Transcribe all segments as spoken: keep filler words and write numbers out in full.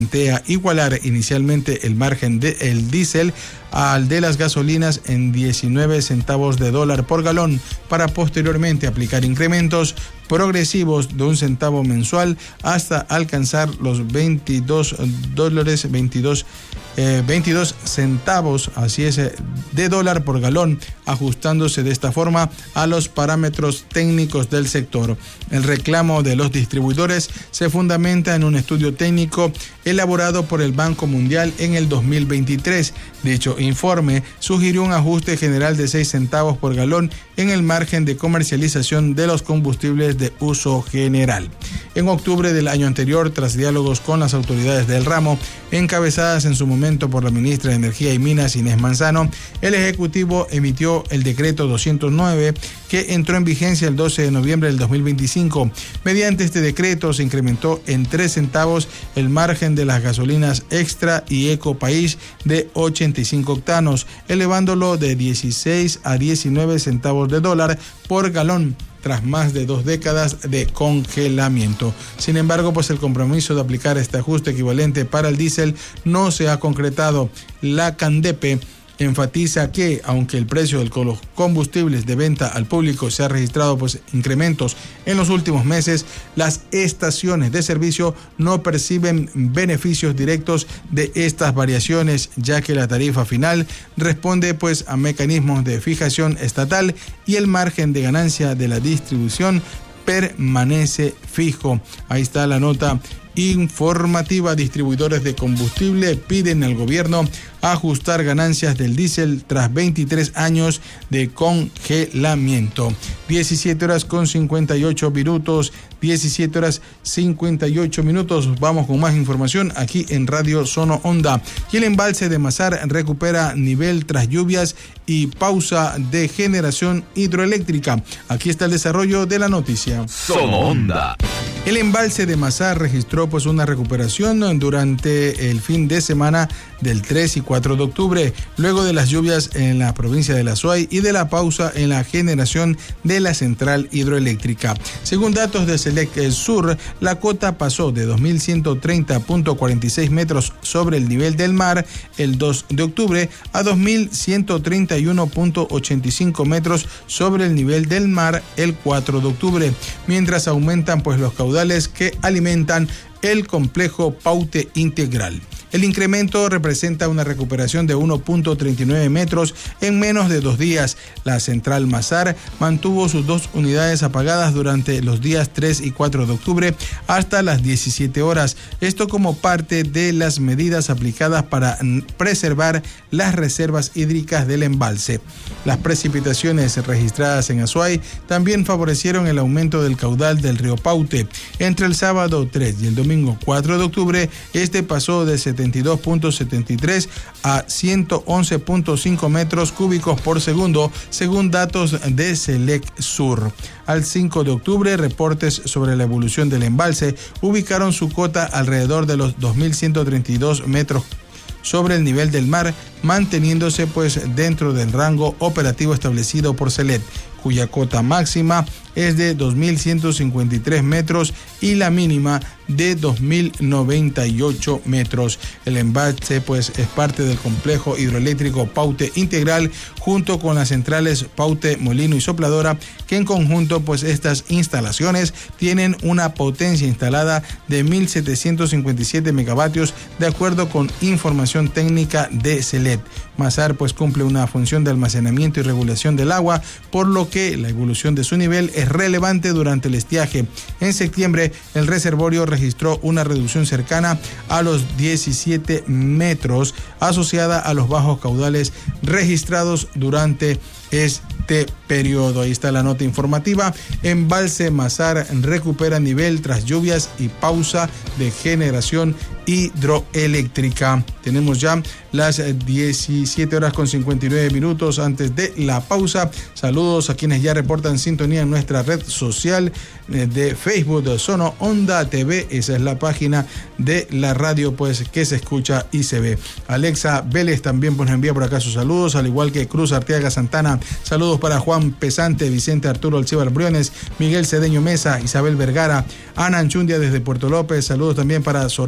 plantea igualar inicialmente el margen del diésel al de las gasolinas en diecinueve centavos de dólar por galón, para posteriormente aplicar incrementos progresivos de un centavo mensual hasta alcanzar los veintidós dólares, veintidós, eh, veintidós centavos, así es, de dólar por galón, ajustándose de esta forma a los parámetros técnicos del sector. El reclamo de los distribuidores se fundamenta en un estudio técnico elaborado por el Banco Mundial en el dos mil veintitrés. Dicho informe sugirió un ajuste general de seis centavos por galón en el margen de comercialización de los combustibles de uso general. En octubre del año anterior, tras diálogos con las autoridades del ramo, encabezadas en su momento por la ministra de Energía y Minas, Inés Manzano, el Ejecutivo emitió el decreto doscientos nueve, que entró en vigencia el doce de noviembre del dos mil veinticinco. Mediante este decreto se incrementó en tres centavos el margen de las gasolinas Extra y Eco País de ochenta y cinco octanos, elevándolo de dieciséis a diecinueve centavos de dólar por galón, tras más de dos décadas de congelamiento. Sin embargo, pues el compromiso de aplicar este ajuste equivalente para el diésel no se ha concretado. La CANDEPE enfatiza que, aunque el precio de los combustibles de venta al público se ha registrado pues incrementos en los últimos meses, las estaciones de servicio no perciben beneficios directos de estas variaciones, ya que la tarifa final responde pues a mecanismos de fijación estatal y el margen de ganancia de la distribución permanece fijo. Ahí está la nota informativa. Distribuidores de combustible piden al gobierno ajustar ganancias del diésel tras veintitrés años de congelamiento. diecisiete horas con cincuenta y ocho minutos, diecisiete horas cincuenta y ocho minutos. Vamos con más información aquí en Radio Sono Onda. Y el embalse de Mazar recupera nivel tras lluvias y pausa de generación hidroeléctrica. Aquí está el desarrollo de la noticia. Sono Onda. El embalse de Mazar registró pues una recuperación durante el fin de semana del tres y cuatro de octubre, luego de las lluvias en la provincia de La Suay y de la pausa en la generación de la central hidroeléctrica. Según datos de Selec Sur, la cota pasó de dos mil ciento treinta punto cuarenta y seis metros sobre el nivel del mar el dos de octubre a dos mil ciento treinta y uno punto ochenta y cinco metros sobre el nivel del mar el cuatro de octubre, mientras aumentan pues los caudales que alimentan el complejo Paute Integral. El incremento representa una recuperación de uno punto treinta y nueve metros en menos de dos días. La central Mazar mantuvo sus dos unidades apagadas durante los días tres y cuatro de octubre hasta las diecisiete horas. Esto como parte de las medidas aplicadas para preservar las reservas hídricas del embalse. Las precipitaciones registradas en Azuay también favorecieron el aumento del caudal del río Paute. Entre el sábado tres y el domingo cuatro de octubre, este pasó de setenta y dos punto setenta y tres a ciento once punto cinco metros cúbicos por segundo, según datos de Selec Sur. Al cinco de octubre, reportes sobre la evolución del embalse ubicaron su cota alrededor de los dos mil ciento treinta y dos metros sobre el nivel del mar, manteniéndose pues dentro del rango operativo establecido por Selec, cuya cota máxima es de dos mil ciento cincuenta y tres metros y la mínima de dos mil noventa y ocho metros. El embalse pues es parte del complejo hidroeléctrico Paute Integral junto con las centrales Paute, Molino y Sopladora, que en conjunto pues estas instalaciones tienen una potencia instalada de mil setecientos cincuenta y siete megavatios de acuerdo con información técnica de Selec. Mazar pues cumple una función de almacenamiento y regulación del agua, por lo que la evolución de su nivel es relevante durante el estiaje. En septiembre, el reservorio registró una reducción cercana a los diecisiete metros, asociada a los bajos caudales registrados durante este periodo. Ahí está la nota informativa. Embalse Mazar recupera nivel tras lluvias y pausa de generación hidroeléctrica. Tenemos ya las diecisiete horas con cincuenta y nueve minutos antes de la pausa. Saludos a quienes ya reportan sintonía en nuestra red social de Facebook de Sono Onda T V. Esa es la página de la radio pues que se escucha y se ve. Alexa Vélez también pues nos envía por acá sus saludos, al igual que Cruz Arteaga Santana. Saludos para Juan Pesante, Vicente Arturo Alcibar Briones, Miguel Cedeño Mesa, Isabel Vergara, Ana Anchundia desde Puerto López. Saludos también para Soraya Con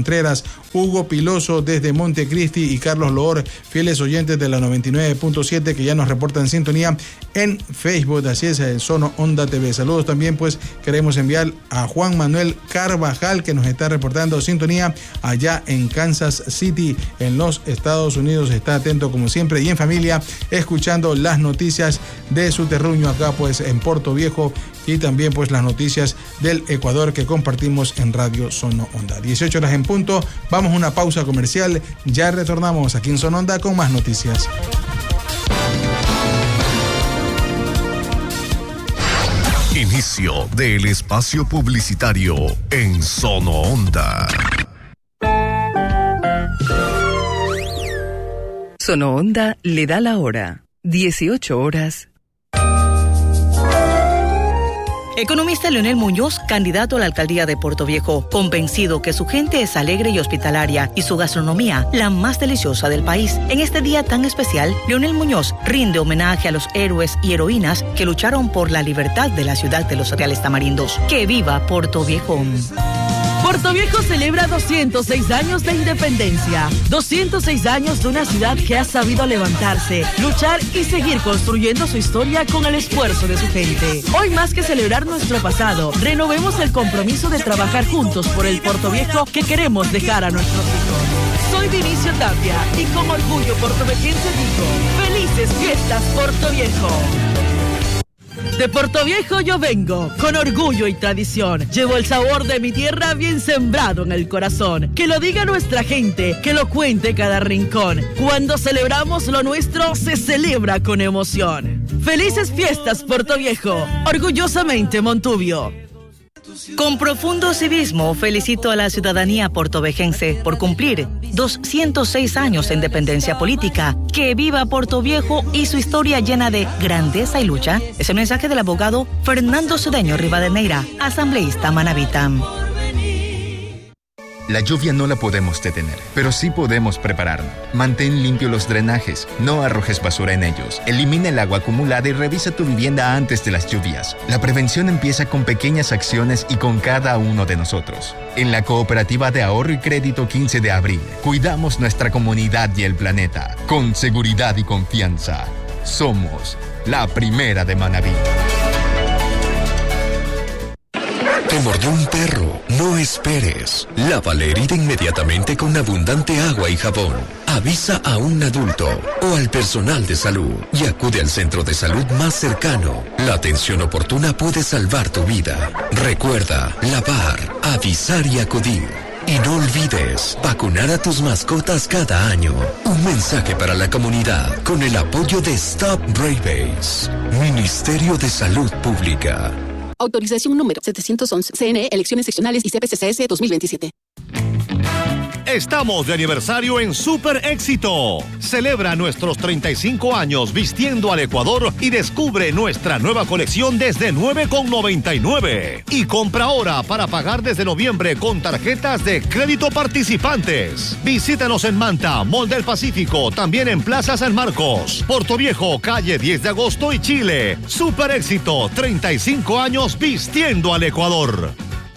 Contreras, Hugo Piloso desde Montecristi y Carlos Loor, fieles oyentes de la noventa y nueve punto siete que ya nos reportan sintonía en Facebook, así es, en Sono Onda T V. Saludos también, pues queremos enviar a Juan Manuel Carvajal, que nos está reportando sintonía allá en Kansas City, en los Estados Unidos. Está atento como siempre y en familia, escuchando las noticias de su terruño acá pues en Puerto Viejo, y también pues las noticias del Ecuador que compartimos en Radio Sono Onda. dieciocho horas en punto, vamos a una pausa comercial, ya retornamos aquí en Sono Onda con más noticias. Inicio del espacio publicitario en Sono Onda. Sono Onda le da la hora. dieciocho horas. Economista Leonel Muñoz, candidato a la alcaldía de Puerto Viejo, convencido que su gente es alegre y hospitalaria y su gastronomía la más deliciosa del país. En este día tan especial, Leonel Muñoz rinde homenaje a los héroes y heroínas que lucharon por la libertad de la ciudad de los Reales Tamarindos. ¡Que viva Puerto Viejo! Puerto Viejo celebra doscientos seis años de independencia, doscientos seis años de una ciudad que ha sabido levantarse, luchar y seguir construyendo su historia con el esfuerzo de su gente. Hoy más que celebrar nuestro pasado, renovemos el compromiso de trabajar juntos por el Puerto Viejo que queremos dejar a nuestros hijos. Soy Vinicio Tapia y con orgullo puertovejense digo, ¡felices fiestas Puerto Viejo! De Puerto Viejo yo vengo, con orgullo y tradición. Llevo el sabor de mi tierra bien sembrado en el corazón. Que lo diga nuestra gente, que lo cuente cada rincón. Cuando celebramos lo nuestro, se celebra con emoción. ¡Felices fiestas, Puerto Viejo! Orgullosamente Montubio. Con profundo civismo felicito a la ciudadanía portovejense por cumplir doscientos seis años de independencia política. ¡Que viva Puerto Viejo y su historia llena de grandeza y lucha! Es el mensaje del abogado Fernando Cedeño Rivadeneira, asambleísta manabita. La lluvia no la podemos detener, pero sí podemos prepararnos. Mantén limpios los drenajes, no arrojes basura en ellos. Elimina el agua acumulada y revisa tu vivienda antes de las lluvias. La prevención empieza con pequeñas acciones y con cada uno de nosotros. En la Cooperativa de Ahorro y Crédito quince de abril, cuidamos nuestra comunidad y el planeta. Con seguridad y confianza. Somos la primera de Manabí. ¿Te mordió un perro? No esperes. Lava la herida inmediatamente con abundante agua y jabón. Avisa a un adulto o al personal de salud y acude al centro de salud más cercano. La atención oportuna puede salvar tu vida. Recuerda, lavar, avisar y acudir. Y no olvides, vacunar a tus mascotas cada año. Un mensaje para la comunidad con el apoyo de Stop Rabies. Ministerio de Salud Pública. Autorización número setecientos once. C N E, Elecciones Seccionales y C P C C S dos mil veintisiete. Estamos de aniversario en Super Éxito. Celebra nuestros treinta y cinco años vistiendo al Ecuador y descubre nuestra nueva colección desde nueve con noventa y nueve. Y compra ahora para pagar desde noviembre con tarjetas de crédito participantes. Visítanos en Manta, Mall del Pacífico, también en Plaza San Marcos, Puerto Viejo, calle diez de agosto y Chile. Super Éxito, treinta y cinco años vistiendo al Ecuador.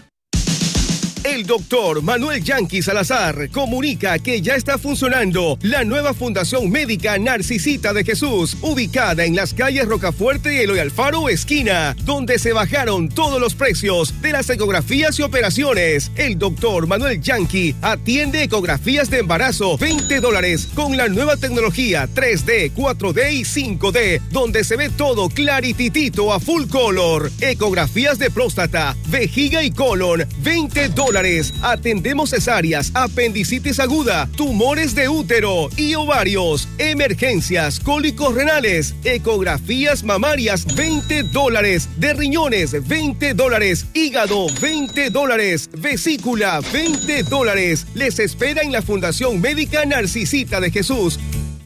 El doctor Manuel Yanqui Salazar comunica que ya está funcionando la nueva Fundación Médica Narcisita de Jesús, ubicada en las calles Rocafuerte y Eloy Alfaro, esquina, donde se bajaron todos los precios de las ecografías y operaciones. El doctor Manuel Yanqui atiende ecografías de embarazo, veinte dólares, con la nueva tecnología tres D, cuatro D y cinco D, donde se ve todo clarititito a full color. Ecografías de próstata, vejiga y colon, veinte dólares. Atendemos cesáreas, apendicitis aguda, tumores de útero y ovarios, emergencias, cólicos renales, ecografías mamarias, veinte dólares, de riñones, veinte dólares, hígado, veinte dólares, vesícula, veinte dólares. Les espera en la Fundación Médica Narcisita de Jesús.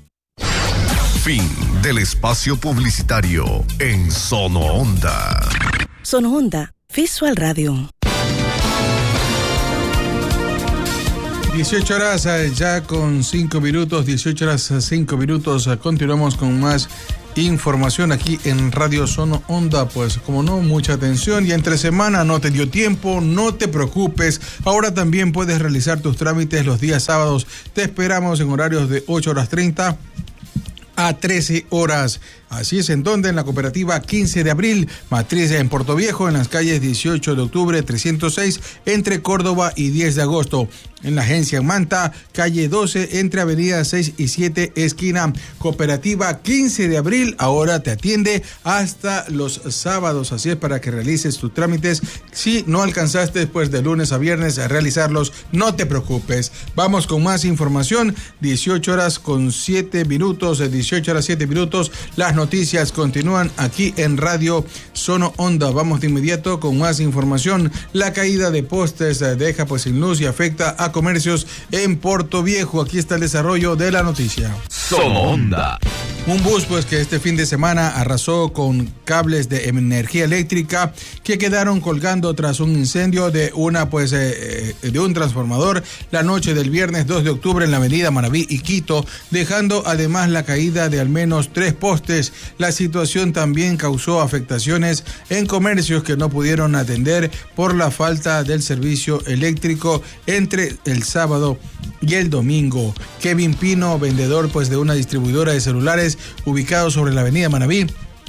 Fin del espacio publicitario en Sono Onda. Sono Onda, Visual Radio. dieciocho horas ya con cinco minutos, dieciocho horas cinco minutos. Continuamos con más información aquí en Radio Sono Onda. Pues como no, mucha atención, y entre semana no te dio tiempo, no te preocupes. Ahora también puedes realizar tus trámites los días sábados. Te esperamos en horarios de ocho horas treinta a trece horas. Así es, en donde en la cooperativa quince de abril, matriz en Puerto Viejo, en las calles dieciocho de octubre trescientos seis, entre Córdoba y diez de agosto. En la agencia en Manta, calle doce, entre avenida seis y siete, esquina. Cooperativa quince de abril, ahora te atiende hasta los sábados. Así es, para que realices tus trámites. Si no alcanzaste después de lunes a viernes a realizarlos, no te preocupes. Vamos con más información. dieciocho horas con siete minutos, dieciocho horas siete minutos. Las noticias continúan aquí en Radio Sono Onda. Vamos de inmediato con más información. La caída de postes deja pues sin luz y afecta a comercios en Puerto Viejo. Aquí está el desarrollo de la noticia. Sono Onda. Un bus pues que este fin de semana arrasó con cables de energía eléctrica que quedaron colgando tras un incendio de una pues eh, de un transformador la noche del viernes dos de octubre en la avenida Manabí y Quito, dejando además la caída de al menos tres postes. La situación también causó afectaciones en comercios que no pudieron atender por la falta del servicio eléctrico entre el sábado y el domingo. Kevin Pino, vendedor pues de una distribuidora de celulares ubicado sobre la avenida Manabí,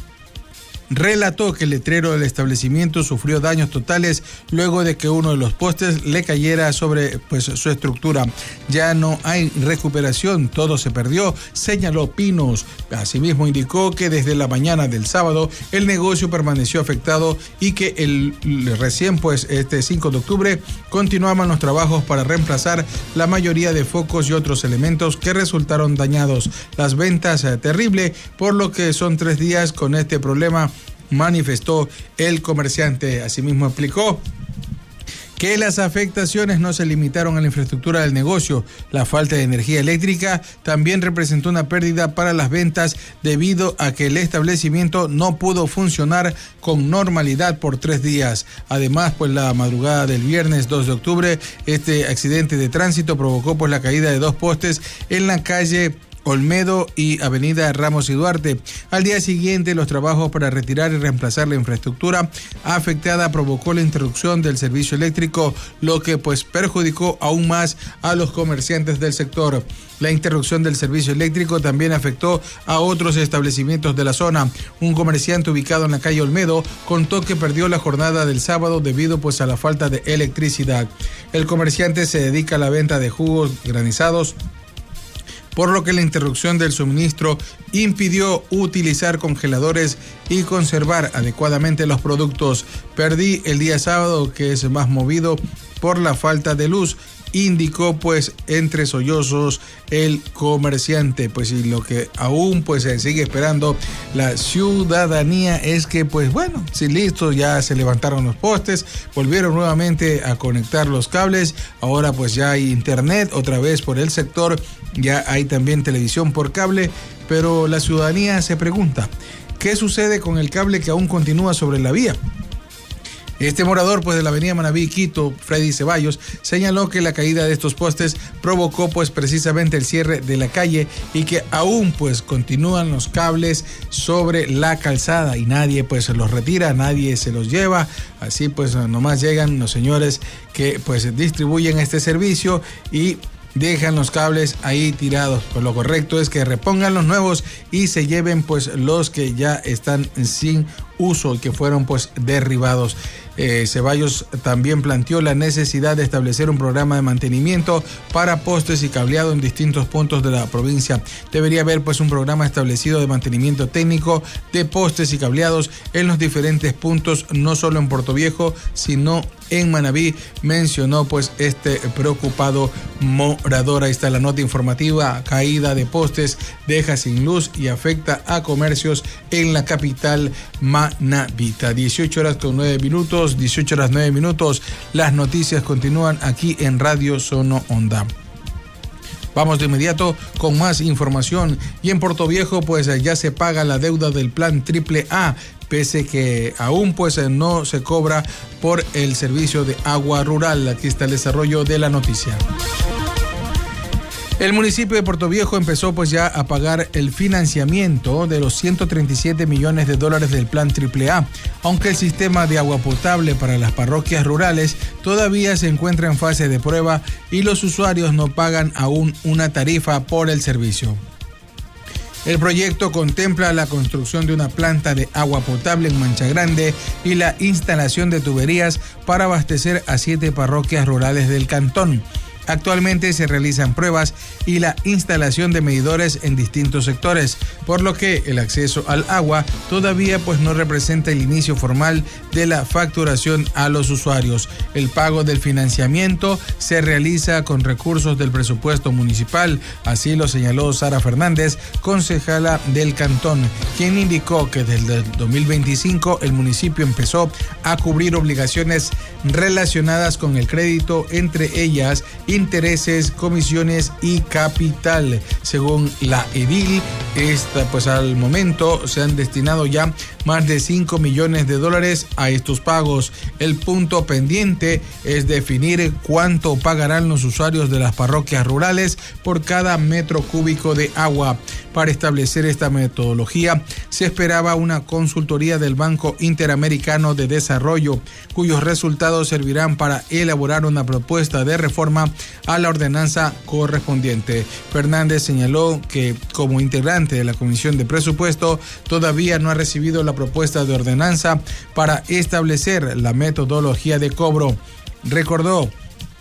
relató que el letrero del establecimiento sufrió daños totales luego de que uno de los postes le cayera sobre pues su estructura. Ya no hay recuperación, todo se perdió, señaló Pinos. Asimismo indicó que desde la mañana del sábado el negocio permaneció afectado y que el recién pues este cinco de octubre continuaban los trabajos para reemplazar la mayoría de focos y otros elementos que resultaron dañados. Las ventas eh, terrible, por lo que son tres días con este problema, manifestó el comerciante. Asimismo explicó que las afectaciones no se limitaron a la infraestructura del negocio. La falta de energía eléctrica también representó una pérdida para las ventas debido a que el establecimiento no pudo funcionar con normalidad por tres días. Además, pues la madrugada del viernes dos de octubre, este accidente de tránsito provocó pues la caída de dos postes en la calle Olmedo y avenida Ramos y Duarte. Al día siguiente, los trabajos para retirar y reemplazar la infraestructura afectada provocó la interrupción del servicio eléctrico, lo que pues perjudicó aún más a los comerciantes del sector. La interrupción del servicio eléctrico también afectó a otros establecimientos de la zona. Un comerciante ubicado en la calle Olmedo contó que perdió la jornada del sábado debido pues a la falta de electricidad. El comerciante se dedica a la venta de jugos granizados, por lo que la interrupción del suministro impidió utilizar congeladores y conservar adecuadamente los productos. Perdí el día sábado, que es más movido por la falta de luz, indicó pues entre sollozos el comerciante. Pues y lo que aún pues se sigue esperando la ciudadanía es que pues bueno, sí, listo, ya se levantaron los postes, volvieron nuevamente a conectar los cables, ahora pues ya hay internet otra vez por el sector, ya hay también televisión por cable, pero la ciudadanía se pregunta, ¿qué sucede con el cable que aún continúa sobre la vía? Este morador pues de la avenida Manabí, Quito, Freddy Ceballos, señaló que la caída de estos postes provocó pues precisamente el cierre de la calle y que aún pues continúan los cables sobre la calzada y nadie pues se los retira, nadie se los lleva. Así pues nomás llegan los señores que pues distribuyen este servicio y dejan los cables ahí tirados. Pues lo correcto es que repongan los nuevos y se lleven pues los que ya están sin uso y que fueron pues derribados. Eh, Ceballos también planteó la necesidad de establecer un programa de mantenimiento para postes y cableado en distintos puntos de la provincia. Debería haber pues un programa establecido de mantenimiento técnico de postes y cableados en los diferentes puntos, no solo en Puerto Viejo, sino en Manabí, mencionó pues este preocupado morador. Ahí está la nota informativa. Caída de postes deja sin luz y afecta a comercios en la capital manabita. dieciocho horas con nueve minutos, dieciocho horas nueve minutos. Las noticias continúan aquí en Radio Sono Onda. Vamos de inmediato con más información. Y en Puerto Viejo pues ya se paga la deuda del plan triple A, pese que aún pues no se cobra por el servicio de agua rural. Aquí está el desarrollo de la noticia. El municipio de Portoviejo empezó pues ya a pagar el financiamiento de los ciento treinta y siete millones de dólares del plan triple A, aunque el sistema de agua potable para las parroquias rurales todavía se encuentra en fase de prueba y los usuarios no pagan aún una tarifa por el servicio. El proyecto contempla la construcción de una planta de agua potable en Mancha Grande y la instalación de tuberías para abastecer a siete parroquias rurales del cantón. Actualmente se realizan pruebas y la instalación de medidores en distintos sectores, por lo que el acceso al agua todavía pues no representa el inicio formal de la facturación a los usuarios. El pago del financiamiento se realiza con recursos del presupuesto municipal, así lo señaló Sara Fernández, concejala del cantón, quien indicó que desde el dos mil veinticinco el municipio empezó a cubrir obligaciones relacionadas con el crédito, entre ellas intereses, comisiones y capital. Según la edil, esta, pues al momento se han destinado ya más de cinco millones de dólares a estos pagos. El punto pendiente es definir cuánto pagarán los usuarios de las parroquias rurales por cada metro cúbico de agua. Para establecer esta metodología, se esperaba una consultoría del Banco Interamericano de Desarrollo, cuyos resultados servirán para elaborar una propuesta de reforma a la ordenanza correspondiente. Fernández señaló que, como integrante de la Comisión de Presupuesto, todavía no ha recibido la propuesta de ordenanza para establecer la metodología de cobro. Recordó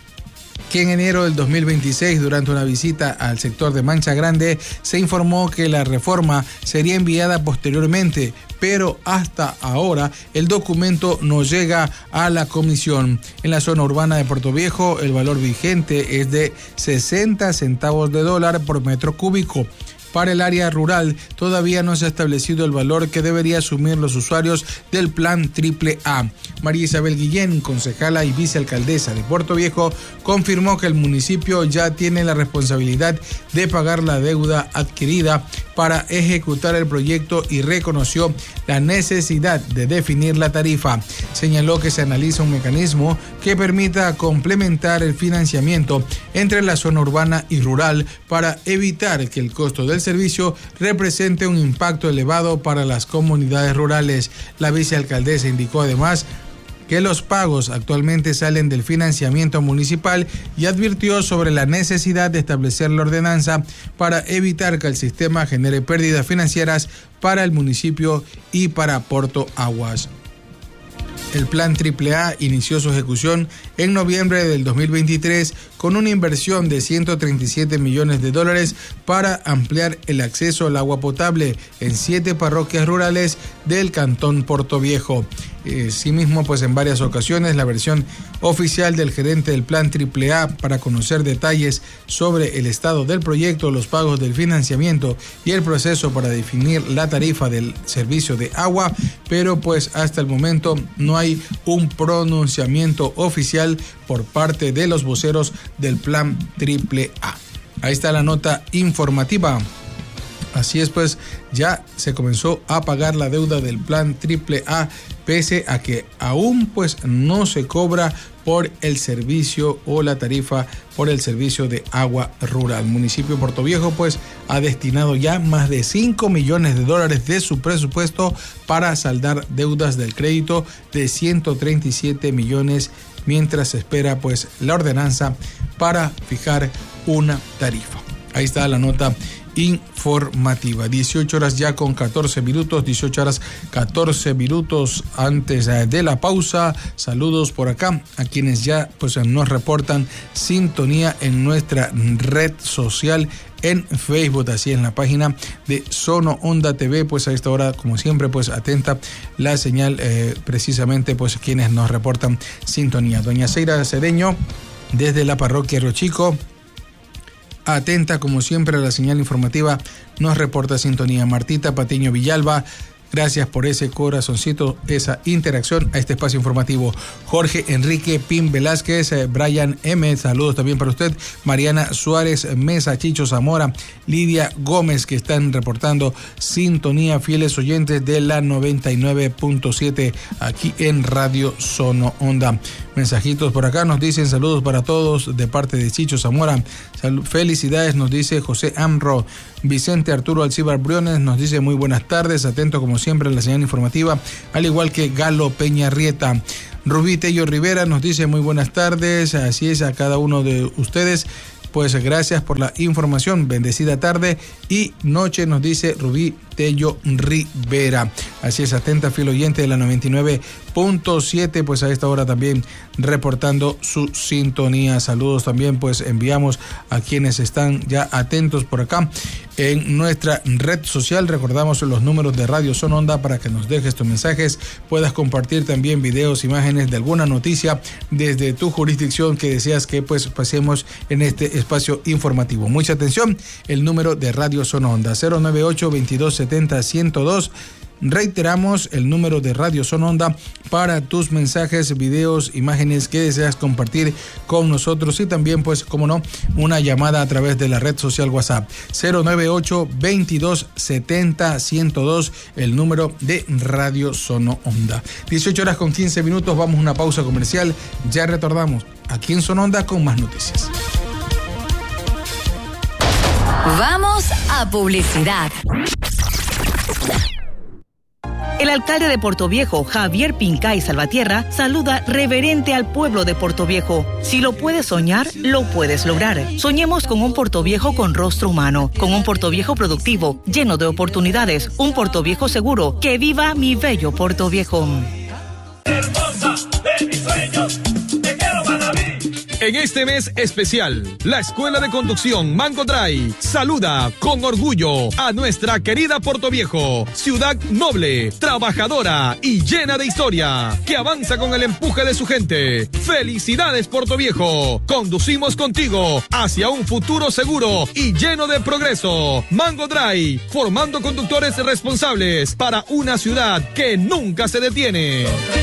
que en enero del dos mil veintiséis, durante una visita al sector de Mancha Grande, se informó que la reforma sería enviada posteriormente, pero hasta ahora el documento no llega a la comisión. En la zona urbana de Portoviejo, el valor vigente es de sesenta centavos de dólar por metro cúbico. Para el área rural, todavía no se ha establecido el valor que debería asumir los usuarios del plan triple A. María Isabel Guillén, concejala y vicealcaldesa de Portoviejo, confirmó que el municipio ya tiene la responsabilidad de pagar la deuda adquirida para ejecutar el proyecto y reconoció la necesidad de definir la tarifa. Señaló que se analiza un mecanismo que permita complementar el financiamiento entre la zona urbana y rural para evitar que el costo del servicio represente un impacto elevado para las comunidades rurales. La vicealcaldesa indicó además que los pagos actualmente salen del financiamiento municipal y advirtió sobre la necesidad de establecer la ordenanza para evitar que el sistema genere pérdidas financieras para el municipio y para Porto Aguas. El plan triple A inició su ejecución en noviembre del dos mil veintitrés con una inversión de ciento treinta y siete millones de dólares para ampliar el acceso al agua potable en siete parroquias rurales del cantón Portoviejo. Asimismo, pues en varias ocasiones la versión oficial del gerente del plan triple A para conocer detalles sobre el estado del proyecto, los pagos del financiamiento y el proceso para definir la tarifa del servicio de agua, pero pues hasta el momento no hay un pronunciamiento oficial por parte de los voceros del plan triple A. Ahí está la nota informativa. Así es, pues ya se comenzó a pagar la deuda del plan triple A, pese a que aún pues no se cobra por el servicio o la tarifa por el servicio de agua rural. El municipio de Portoviejo pues ha destinado ya más de cinco millones de dólares de su presupuesto para saldar deudas del crédito de ciento treinta y siete millones, mientras se espera pues la ordenanza para fijar una tarifa. Ahí está la nota informativa. dieciocho horas ya con catorce minutos, dieciocho horas catorce minutos antes de la pausa. Saludos por acá a quienes ya pues nos reportan sintonía en nuestra red social en Facebook, así en la página de Sono Onda T V, pues a esta hora como siempre pues atenta la señal, eh, precisamente pues quienes nos reportan sintonía. Doña Seira Cedeño desde la parroquia Río Chico, atenta como siempre a la señal informativa, nos reporta sintonía. Martita Patiño Villalba, gracias por ese corazoncito, esa interacción a este espacio informativo. Jorge Enrique Pim Velázquez, eh, Brian M, saludos también para usted. Mariana Suárez Mesa, Chicho Zamora, Lidia Gómez, que están reportando sintonía, fieles oyentes de la noventa y nueve punto siete aquí en Radio Sono Onda. mensajitos por acá. Nos dicen saludos para todos de parte de Chicho Zamora. Sal- felicidades, nos dice José Amro. Vicente Arturo Alcibar Briones nos dice muy buenas tardes, atento como siempre a la señal informativa, al igual que Galo Peña Rieta. Rubí Tello Rivera nos dice muy buenas tardes, así es a cada uno de ustedes. Pues gracias por la información, bendecida tarde y noche, nos dice Rubí Tello Rivera. Así es, atenta, fiel oyente de la noventa y nueve punto siete, pues a esta hora también reportando su sintonía. Saludos también, pues enviamos a quienes están ya atentos por acá en nuestra red social. Recordamos los números de Radio Son Onda para que nos dejes tus mensajes, puedas compartir también videos, imágenes de alguna noticia desde tu jurisdicción que deseas que pues pasemos en este espacio informativo. Mucha atención, el número de Radio Son Onda, cero nueve ocho, veintidós setenta, ciento dos. Reiteramos el número de Radio Son Onda para tus mensajes, videos, imágenes que deseas compartir con nosotros y también, pues, como no, una llamada a través de la red social WhatsApp. cero nueve ocho, veintidós setenta, ciento dos, el número de Radio Son Onda. dieciocho horas con quince minutos, vamos a una pausa comercial. Ya retornamos aquí en Son Onda con más noticias. Vamos a publicidad. El alcalde de Portoviejo, Javier Pincay Salvatierra, saluda reverente al pueblo de Portoviejo. Si lo puedes soñar, lo puedes lograr. Soñemos con un Portoviejo con rostro humano, con un Portoviejo productivo, lleno de oportunidades, un Portoviejo seguro. ¡Que viva mi bello Portoviejo! Hermosa de mis sueños, te quiero para mí. En este mes especial, la Escuela de Conducción Mango Drive saluda con orgullo a nuestra querida Portoviejo, ciudad noble, trabajadora y llena de historia, que avanza con el empuje de su gente. ¡Felicidades, Portoviejo! Conducimos contigo hacia un futuro seguro y lleno de progreso. Mango Drive, formando conductores responsables para una ciudad que nunca se detiene.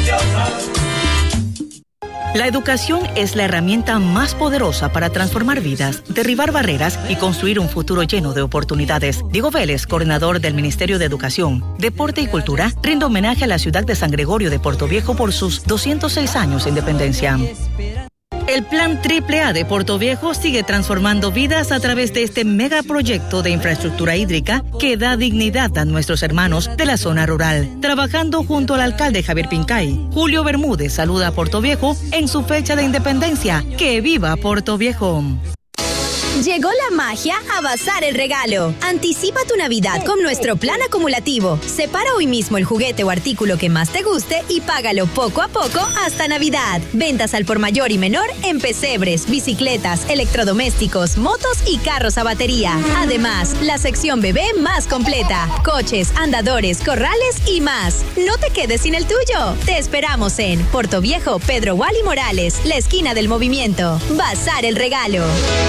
La educación es la herramienta más poderosa para transformar vidas, derribar barreras y construir un futuro lleno de oportunidades. Diego Vélez, coordinador del Ministerio de Educación, Deporte y Cultura, rinde homenaje a la ciudad de San Gregorio de Portoviejo por sus doscientos seis años de independencia. El Plan Triple A de Portoviejo sigue transformando vidas a través de este megaproyecto de infraestructura hídrica que da dignidad a nuestros hermanos de la zona rural. Trabajando junto al alcalde Javier Pincay, Julio Bermúdez saluda a Portoviejo en su fecha de independencia. ¡Que viva Portoviejo! Llegó la magia a Bazar el Regalo. Anticipa tu Navidad con nuestro plan acumulativo. Separa hoy mismo el juguete o artículo que más te guste y págalo poco a poco hasta Navidad. Ventas al por mayor y menor en pesebres, bicicletas, electrodomésticos, motos y carros a batería. Además, la sección bebé más completa. Coches, andadores, corrales y más. No te quedes sin el tuyo. Te esperamos en Portoviejo, Pedro Wally Morales, la esquina del movimiento. Bazar el Regalo.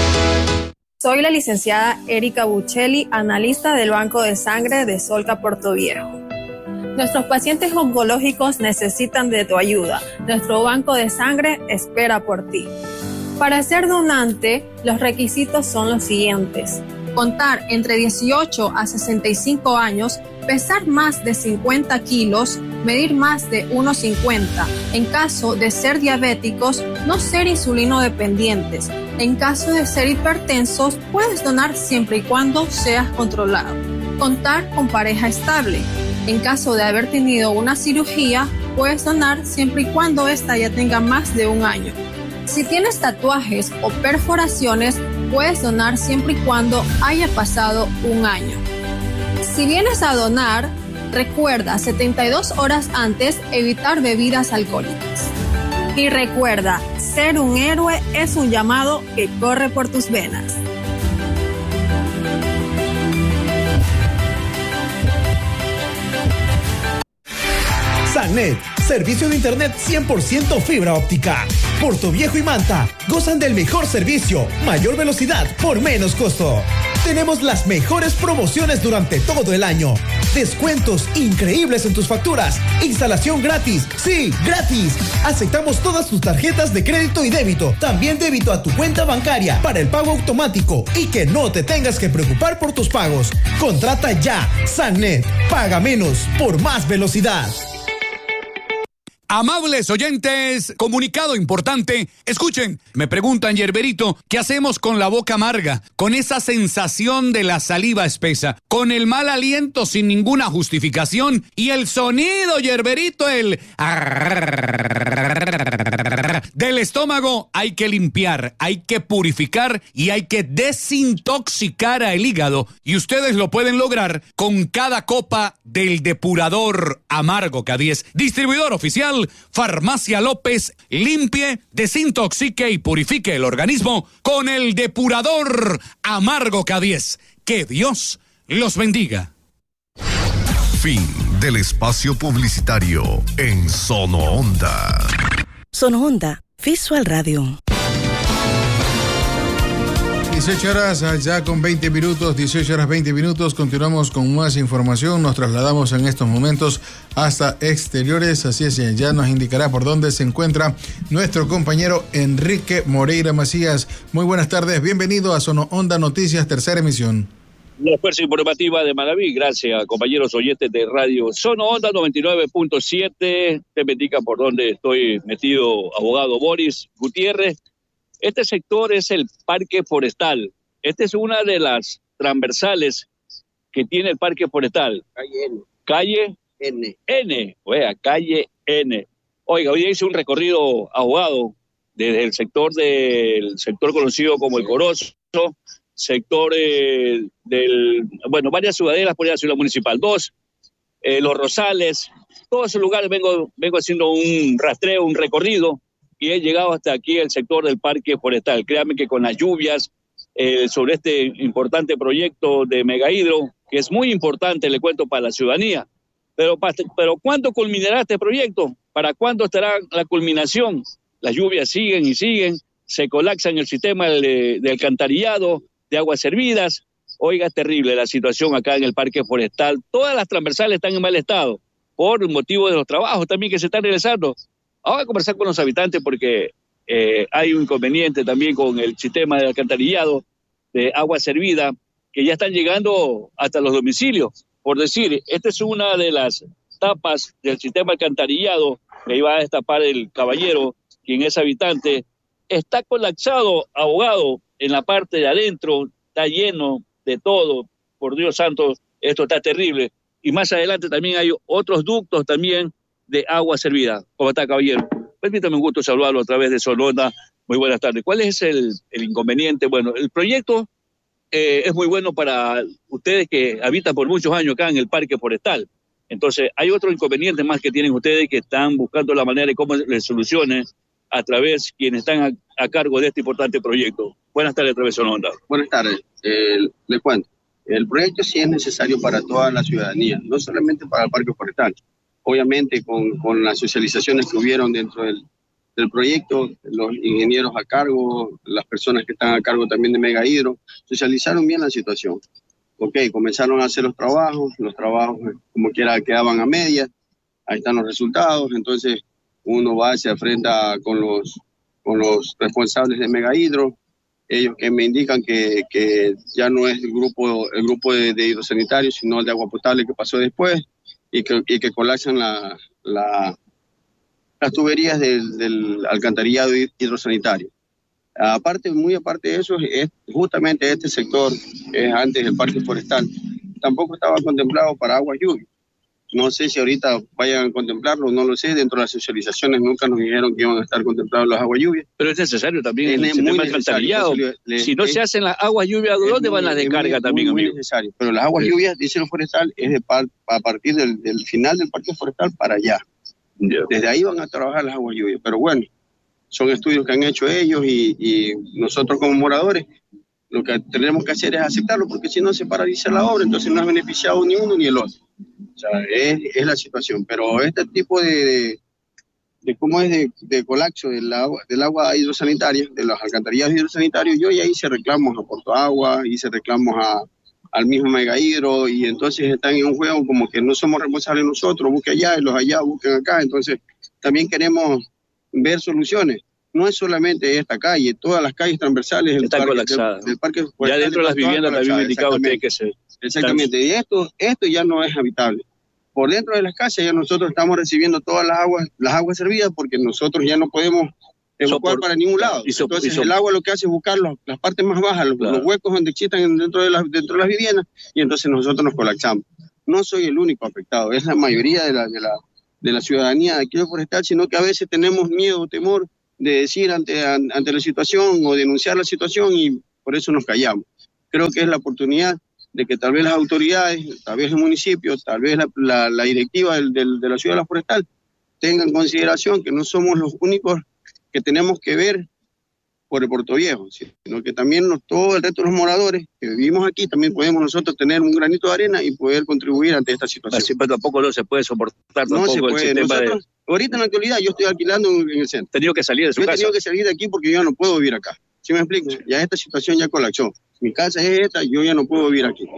Soy la licenciada Erika Buccelli, analista del Banco de Sangre de Solca Portoviejo. Nuestros pacientes oncológicos necesitan de tu ayuda. Nuestro banco de sangre espera por ti. Para ser donante, los requisitos son los siguientes: contar entre dieciocho a sesenta y cinco años, pesar más de cincuenta kilos, medir más de uno cincuenta. En caso de ser diabéticos, no ser insulino dependientes. En caso de ser hipertensos, puedes donar siempre y cuando seas controlado. Contar con pareja estable. En caso de haber tenido una cirugía, puedes donar siempre y cuando ésta ya tenga más de un año. Si tienes tatuajes o perforaciones, puedes donar siempre y cuando haya pasado un año. Si vienes a donar, recuerda setenta y dos horas antes evitar bebidas alcohólicas. Y recuerda, ser un héroe es un llamado que corre por tus venas. Sannet, servicio de internet cien por ciento fibra óptica. Portoviejo y Manta gozan del mejor servicio, mayor velocidad por menos costo. Tenemos las mejores promociones durante todo el año. Descuentos increíbles en tus facturas. Instalación gratis. Sí, gratis. Aceptamos todas tus tarjetas de crédito y débito. También débito a tu cuenta bancaria para el pago automático y que no te tengas que preocupar por tus pagos. Contrata ya. Sannet. Paga menos por más velocidad. Amables oyentes, comunicado importante. Escuchen, me preguntan, Yerberito, ¿qué hacemos con la boca amarga? Con esa sensación de la saliva espesa, con el mal aliento sin ninguna justificación y el sonido, Yerberito, el del estómago. Hay que limpiar, hay que purificar y hay que desintoxicar al hígado. Y ustedes lo pueden lograr con cada copa del depurador amargo K diez. Distribuidor oficial Farmacia López. Limpie, desintoxique y purifique el organismo con el depurador amargo K diez. Que Dios los bendiga. Fin del espacio publicitario en Sono Onda. Sono Onda Visual Radio. dieciocho horas ya con veinte minutos, dieciocho horas veinte minutos, continuamos con más información, nos trasladamos en estos momentos hasta exteriores, así es, ya nos indicará por dónde se encuentra nuestro compañero Enrique Moreira Macías. Muy buenas tardes, bienvenido a Sono Onda Noticias, tercera emisión. La fuerza informativa de Manaví, gracias compañeros oyentes de Radio Sono Onda noventa y nueve punto siete, te me indica por dónde estoy metido, abogado Boris Gutiérrez. Este sector es el Parque Forestal. Esta es una de las transversales que tiene el Parque Forestal. Calle N. Calle N. N. Oiga, calle N. Oiga, hoy hice un recorrido, abogado, desde el sector del sector conocido como el Corozo, sector eh, del, bueno, varias ciudadelas por la ciudad municipal dos, eh, Los Rosales, todos esos lugares vengo, vengo haciendo un rastreo, un recorrido, y he llegado hasta aquí el sector del Parque Forestal. Créanme que con las lluvias eh, sobre este importante proyecto de Megahidro, que es muy importante, le cuento, para la ciudadanía. Pero, pero ¿cuándo culminará este proyecto? ¿Para cuándo estará la culminación? Las lluvias siguen y siguen, se colapsa en el sistema de, de alcantarillado, de aguas servidas. Oiga, es terrible la situación acá en el Parque Forestal. Todas las transversales están en mal estado, por motivo de los trabajos también que se están realizando. Vamos a conversar con los habitantes porque eh, hay un inconveniente también con el sistema de alcantarillado de agua servida que ya están llegando hasta los domicilios. Por decir, esta es una de las tapas del sistema alcantarillado que iba a destapar el caballero, quien es habitante. Está colapsado, abogado, en la parte de adentro, está lleno de todo. Por Dios santo, esto está terrible. Y más adelante también hay otros ductos también de agua servida. ¿Cómo está, caballero? Permítame un gusto saludarlo a través de Sono Onda. Muy buenas tardes. ¿Cuál es el, el inconveniente? Bueno, el proyecto eh, es muy bueno para ustedes que habitan por muchos años acá en el Parque Forestal. Entonces, hay otro inconveniente más que tienen ustedes que están buscando la manera de cómo les solucionen a través quienes están a, a cargo de este importante proyecto. Buenas tardes, a través de Sono Onda. Buenas tardes. Eh, le cuento. El proyecto sí es necesario para toda la ciudadanía, no solamente para el Parque Forestal. Obviamente con, con las socializaciones que hubieron dentro del, del proyecto, los ingenieros a cargo, las personas que están a cargo también de Megahidro, socializaron bien la situación. Ok, comenzaron a hacer los trabajos, los trabajos como quiera quedaban a medias, ahí están los resultados, entonces uno va, se enfrenta con los, con los responsables de Megahidro, ellos que me indican que, que ya no es el grupo, el grupo de, de hidrosanitarios, sino el de agua potable que pasó después, y que, y que colapsan la, la, las tuberías del, del alcantarillado hidrosanitario. Aparte, muy aparte de eso, es justamente este sector, es antes del Parque Forestal, tampoco estaba contemplado para aguas lluvias. No sé si ahorita vayan a contemplarlo, no lo sé, dentro de las socializaciones nunca nos dijeron que iban a estar contemplados las aguas lluvias. Pero es necesario también es el sistema alcantarillado. Si no es, se hacen las aguas lluvias, ¿de dónde van las descargas también, muy, amigo? Muy necesario. Pero las aguas lluvias, dice el forestal, es de par, a partir del, del final del Parque Forestal para allá. Yeah. Desde ahí van a trabajar las aguas lluvias. Pero bueno, son estudios que han hecho ellos y, y nosotros como moradores lo que tenemos que hacer es aceptarlo, porque si no se paraliza la obra, entonces no es beneficiado ni uno ni el otro. O sea, es, es la situación. Pero este tipo de, de, de cómo es de, de colapso del agua, del agua hidrosanitaria, de los alcantarillados hidrosanitarios, yo ya hice reclamos a Porto Agua, hice reclamos a, al mismo Megahidro, y entonces están en un juego como que no somos responsables nosotros, busquen allá y los allá busquen acá. Entonces también queremos ver soluciones. No es solamente esta calle, todas las calles transversales del están parque, colapsadas. Del, del parque ya dentro de las viviendas también indicado usted que se... Exactamente, y esto, esto ya no es habitable. por dentro de las casas ya nosotros estamos recibiendo todas las aguas, las aguas servidas, porque nosotros ya no podemos evacuar Sopor, para ningún lado. Y so, Entonces y so, el agua lo que hace es buscar los, las partes más bajas, los, claro. los huecos donde existan dentro de, las, dentro de las viviendas, y entonces nosotros nos colapsamos. No soy el único afectado, es la mayoría de la, de la, de la ciudadanía de aquí de Forestal, sino que a veces tenemos miedo o temor de decir ante, ante la situación o denunciar la situación, y por eso nos callamos. Creo que es la oportunidad de que tal vez las autoridades, tal vez el municipio, tal vez la, la, la directiva del, del, de la ciudad de la Forestal tengan en consideración que no somos los únicos que tenemos que ver por el Puerto Viejo, sino que también nos, todo el resto de los moradores que vivimos aquí, también podemos nosotros tener un granito de arena y poder contribuir ante esta situación. Así, pero tampoco no se puede soportar tampoco no se puede. el sistema nosotros, de... Ahorita en la actualidad yo estoy alquilando en el centro. ¿Tenido que salir de su yo casa? He tenido que salir de aquí porque yo no puedo vivir acá. ¿Sí me explico? Ya esta situación ya colapsó. Mi casa es esta, yo ya no puedo vivir aquí.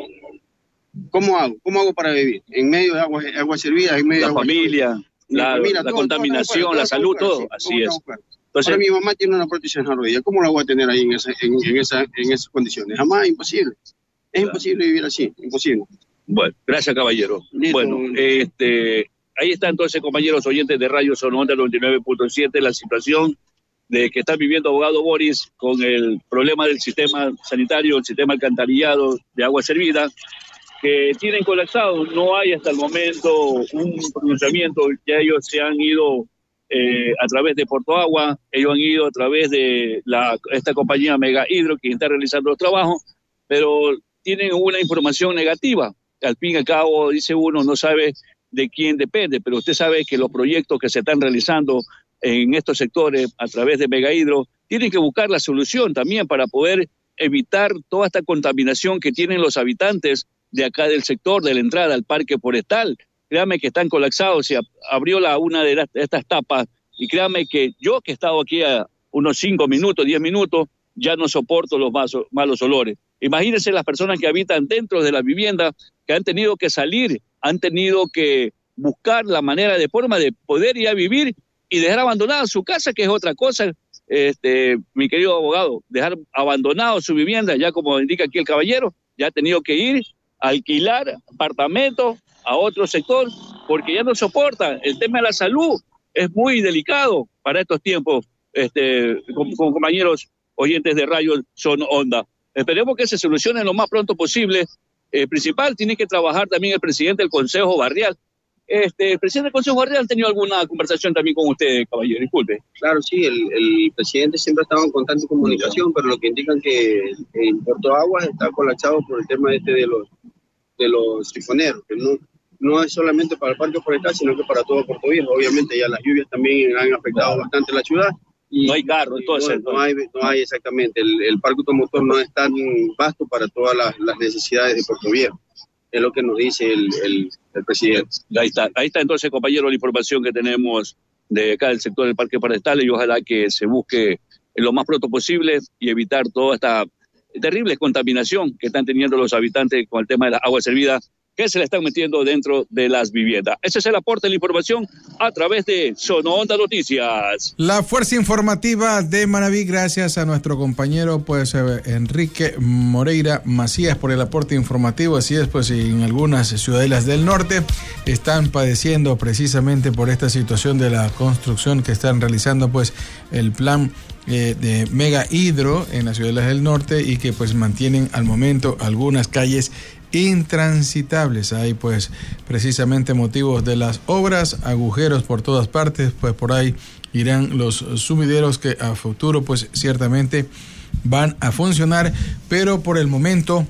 ¿Cómo hago? ¿Cómo hago para vivir? En medio de agua, agua servida, en medio la de agua familia, la, familia, la todo, contaminación, todo, todo, la salud, todo, sí, así es. Entonces, ahora mi mamá tiene una prótesis en la rodilla, ¿cómo la voy a tener ahí en, esa, en, en, esa, en esas condiciones? Jamás, imposible. Es claro. imposible vivir así, imposible. Bueno, gracias, caballero. Listo. Bueno, este, ahí está entonces, compañeros oyentes de Radio Sonora noventa y nueve punto siete, la situación de que está viviendo abogado Boris con el problema del sistema sanitario, el sistema alcantarillado de agua servida, que tienen colapsado. No hay hasta el momento un pronunciamiento, ya ellos se han ido eh, a través de Porto Agua, ellos han ido a través de la, esta compañía Mega Hidro, que está realizando los trabajos, pero tienen una información negativa. Al fin y al cabo, dice uno, no sabe de quién depende, pero usted sabe que los proyectos que se están realizando en estos sectores a través de Mega Hidro tienen que buscar la solución también para poder evitar toda esta contaminación que tienen los habitantes de acá del sector, de la entrada al parque forestal. Créame que están colapsados, se abrió la, una de, las, de estas tapas, y créame que yo que he estado aquí a unos cinco minutos, diez minutos, ya no soporto los malos, malos olores. Imagínense las personas que habitan dentro de la vivienda, que han tenido que salir, han tenido que buscar la manera de forma de poder ir a vivir y dejar abandonada su casa, que es otra cosa, este, mi querido abogado, dejar abandonado su vivienda, ya como indica aquí el caballero, ya ha tenido que ir a alquilar apartamentos a otro sector, porque ya no soporta. El tema de la salud es muy delicado para estos tiempos, este, con, con compañeros oyentes de Radio Son Onda. Esperemos que se solucione lo más pronto posible. Eh, principal, tiene que trabajar también el presidente del Consejo Barrial. Este, el presidente del Consejo Barrial ha tenido alguna conversación también con usted, caballero, disculpe. Claro, sí, el, el presidente siempre ha estado en constante comunicación, pero lo que indican que en Puerto Aguas está colapsado por el tema este de los de los sifoneros, que no, no es solamente para el parque forestal, sino que para todo Puerto Viejo. Obviamente ya las lluvias también han afectado claro. bastante la ciudad. Y no hay carro, entonces. No, no, hay, no hay exactamente, el, el parque automotor no es tan vasto para todas las, las necesidades de Puerto Viejo. Es lo que nos dice el, el, el presidente. Ahí está, ahí está entonces, compañero, la información que tenemos de acá del sector del parque forestal, y ojalá que se busque lo más pronto posible y evitar toda esta terrible contaminación que están teniendo los habitantes con el tema de la agua servida que se le están metiendo dentro de las viviendas. Ese es el aporte de la información a través de Sononda Noticias. La fuerza informativa de Manaví, gracias a nuestro compañero pues Enrique Moreira Macías por el aporte informativo. Así es, pues en algunas ciudadelas del norte están padeciendo precisamente por esta situación de la construcción que están realizando pues el plan eh, de Mega Hidro en las ciudadelas del norte, y que pues mantienen al momento algunas calles intransitables. Hay pues precisamente motivos de las obras, agujeros por todas partes, pues por ahí irán los sumideros que a futuro pues ciertamente van a funcionar, pero por el momento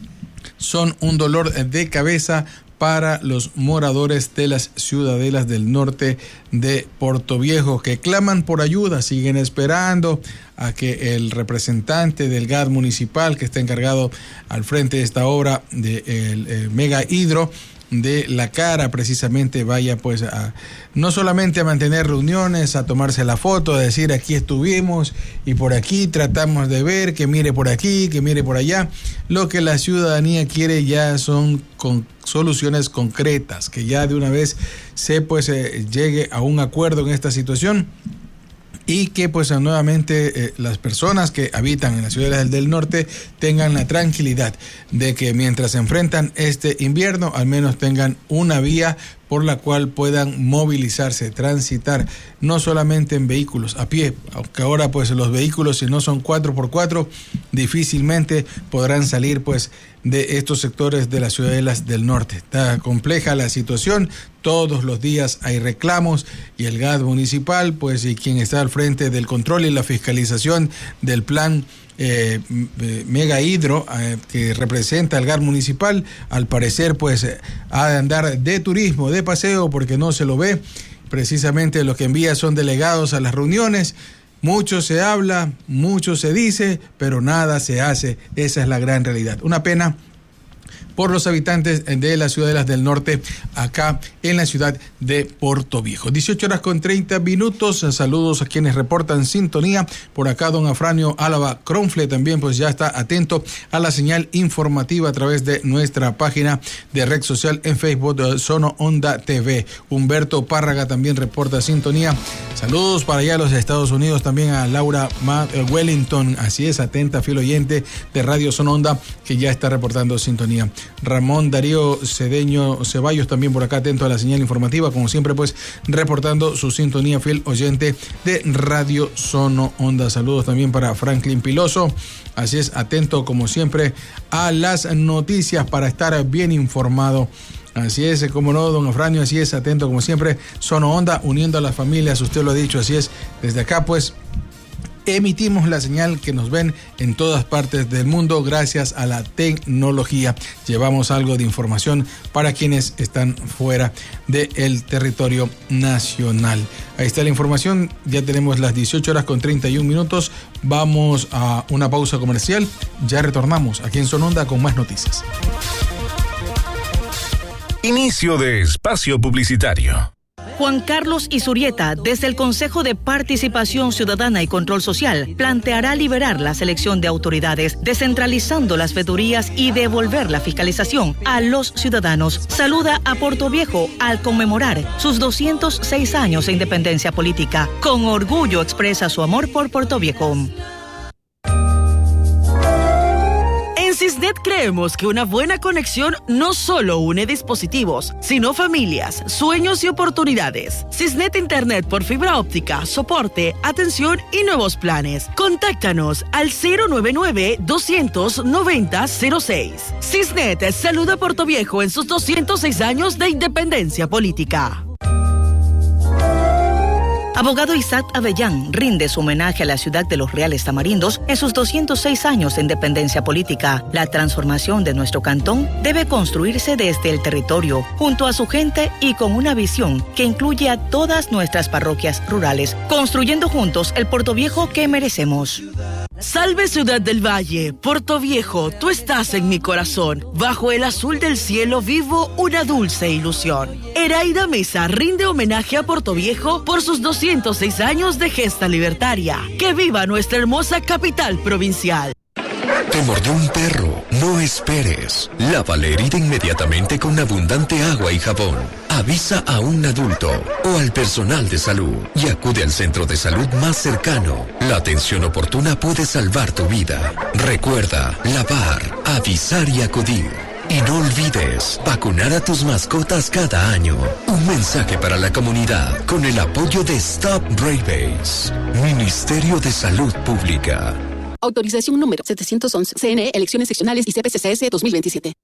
son un dolor de cabeza para los moradores de las ciudadelas del norte de Puerto Viejo, que claman por ayuda, siguen esperando a que el representante del G A D municipal, que está encargado al frente de esta obra del de Mega Hidro de la Cara, precisamente vaya pues a no solamente a mantener reuniones, a tomarse la foto, a decir aquí estuvimos y por aquí tratamos de ver, que mire por aquí, que mire por allá. Lo que la ciudadanía quiere ya son con soluciones concretas, que ya de una vez se pues eh, llegue a un acuerdo en esta situación, y que pues nuevamente eh, las personas que habitan en las ciudades del norte tengan la tranquilidad de que mientras se enfrentan este invierno, al menos tengan una vía por la cual puedan movilizarse, transitar, no solamente en vehículos a pie, aunque ahora pues los vehículos, si no son cuatro por cuatro, difícilmente podrán salir pues de estos sectores de las ciudadelas del norte. Está compleja la situación, todos los días hay reclamos y el G A D municipal, pues y quien está al frente del control y la fiscalización del plan eh, Mega Hidro, eh, que representa al G A D municipal, al parecer pues eh, ha de andar de turismo, de paseo, porque no se lo ve. Precisamente lo que envía son delegados a las reuniones. Mucho se habla, mucho se dice, pero nada se hace. Esa es la gran realidad. Una pena por los habitantes de las ciudadelas del norte, acá en la ciudad de Portoviejo. dieciocho horas con treinta minutos. Saludos a quienes reportan sintonía. Por acá don Afranio Álava Cronfle también pues ya está atento a la señal informativa a través de nuestra página de red social en Facebook, Sono Onda T V. Humberto Párraga también reporta sintonía. Saludos para allá a los Estados Unidos, también a Laura Wellington, así es, atenta, fiel oyente de Radio Sono Onda, que ya está reportando sintonía. Ramón Darío Cedeño Ceballos también por acá atento a la señal informativa, como siempre pues reportando su sintonía, fiel oyente de Radio Sono Onda. Saludos también para Franklin Piloso, así es, atento como siempre a las noticias para estar bien informado. Así es, como no, don Afranio, así es, atento como siempre, Sono Onda, uniendo a las familias, usted lo ha dicho, así es, desde acá pues emitimos la señal que nos ven en todas partes del mundo gracias a la tecnología. Llevamos algo de información para quienes están fuera del territorio nacional. Ahí está la información, ya tenemos las dieciocho horas con treinta y un minutos. Vamos a una pausa comercial, ya retornamos aquí en Sono Onda con más noticias. Inicio de espacio publicitario. Juan Carlos Izurieta, desde el Consejo de Participación Ciudadana y Control Social, planteará liberar la selección de autoridades, descentralizando las veedurías y devolver la fiscalización a los ciudadanos. Saluda a Portoviejo al conmemorar sus doscientos seis años de independencia política. Con orgullo expresa su amor por Portoviejo. En Cisnet creemos que una buena conexión no solo une dispositivos, sino familias, sueños y oportunidades. Cisnet Internet por fibra óptica, soporte, atención y nuevos planes. Contáctanos al cero nueve nueve, dos nueve cero, cero seis. Cisnet saluda a Portoviejo en sus doscientos seis años de independencia política. Abogado Isaac Avellán rinde su homenaje a la ciudad de Los Reales Tamarindos en sus doscientos seis años de independencia política. La transformación de nuestro cantón debe construirse desde el territorio, junto a su gente y con una visión que incluye a todas nuestras parroquias rurales, construyendo juntos el Portoviejo que merecemos. Salve Ciudad del Valle, Portoviejo, tú estás en mi corazón. Bajo el azul del cielo vivo una dulce ilusión. Eraida Mesa rinde homenaje a Portoviejo por sus doscientos seis años de gesta libertaria. ¡Que viva nuestra hermosa capital provincial! ¿Te mordió un perro? No esperes. Lava la herida inmediatamente con abundante agua y jabón. Avisa a un adulto o al personal de salud y acude al centro de salud más cercano. La atención oportuna puede salvar tu vida. Recuerda, lavar, avisar y acudir. Y no olvides vacunar a tus mascotas cada año. Un mensaje para la comunidad con el apoyo de Stop Rabies. Ministerio de Salud Pública. Autorización número setecientos once. C N E, Elecciones Seccionales y C P C C S dos mil veintisiete.